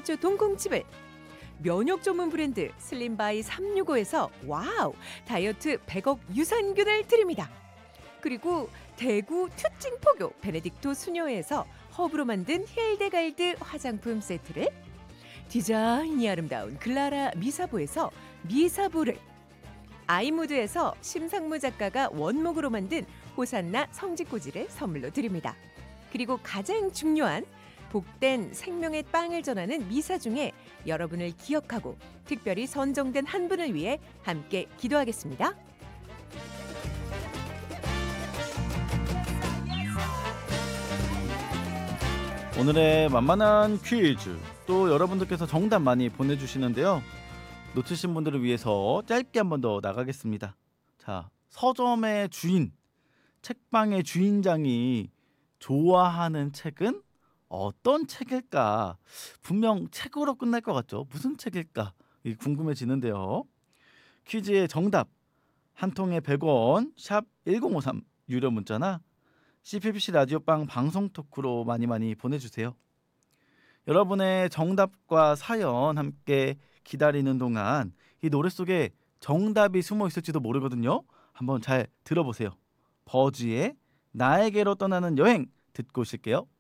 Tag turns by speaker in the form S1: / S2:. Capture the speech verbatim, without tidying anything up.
S1: 건강식초 동콩칩을, 면역 전문 브랜드 슬림바이 삼육오에서 와우 다이어트 백억 유산균을 드립니다. 그리고 대구 튜찡포교 베네딕토 수녀에서 허브로 만든 힐데갈드 화장품 세트를, 디자인이 아름다운 글라라 미사보에서 미사보를, 아이무드에서 심상무 작가가 원목으로 만든 호산나 성지꼬지를 선물로 드립니다. 그리고 가장 중요한 복된 생명의 빵을 전하는 미사 중에 여러분을 기억하고 특별히 선정된 한 분을 위해 함께 기도하겠습니다.
S2: 오늘의 만만한 퀴즈, 또 여러분들께서 정답 많이 보내주시는데요. 놓치신 분들을 위해서 짧게 한 번 더 나가겠습니다. 자, 서점의 주인, 책방의 주인장이 좋아하는 책은 어떤 책일까? 분명 책으로 끝날 것 같죠? 무슨 책일까? 이게 궁금해지는데요. 퀴즈의 정답, 한 통에 백 원, 샵 일공오삼 유료 문자나 씨피비씨 라디오빵 방송 토크로 많이 많이 보내주세요. 여러분의 정답과 사연 함께 기다리는 동안 이 노래 속에 정답이 숨어 있을지도 모르거든요. 한번 잘 들어보세요. 버즈의 나에게로 떠나는 여행 듣고 오실게요.